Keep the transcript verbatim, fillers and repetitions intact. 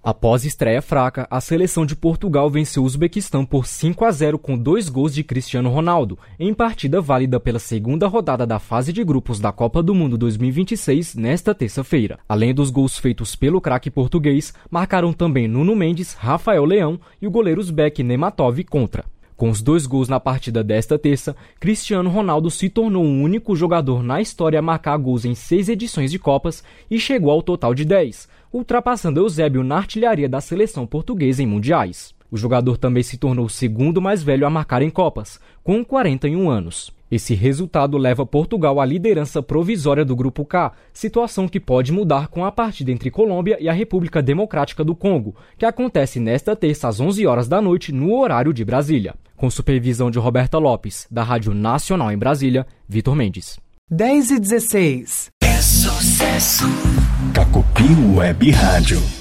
Após estreia fraca, a seleção de Portugal venceu o Uzbequistão por cinco a zero com dois gols de Cristiano Ronaldo, em partida válida pela segunda rodada da fase de grupos da Copa do Mundo dois mil e vinte e seis, nesta terça-feira. Além dos gols feitos pelo craque português, marcaram também Nuno Mendes, Rafael Leão e o goleiro uzbeque Nematov contra. Com os dois gols na partida desta terça, Cristiano Ronaldo se tornou o único jogador na história a marcar gols em seis edições de Copas e chegou ao total de dez, ultrapassando Eusébio na artilharia da seleção portuguesa em mundiais. O jogador também se tornou o segundo mais velho a marcar em Copas, com quarenta e um anos. Esse resultado leva Portugal à liderança provisória do Grupo K, situação que pode mudar com a partida entre Colômbia e a República Democrática do Congo, que acontece nesta terça às onze horas da noite no horário de Brasília. Com supervisão de Roberta Lopes, da Rádio Nacional em Brasília, Vitor Mendes. dez e dezesseis. É sucesso. Cacopim Web Rádio.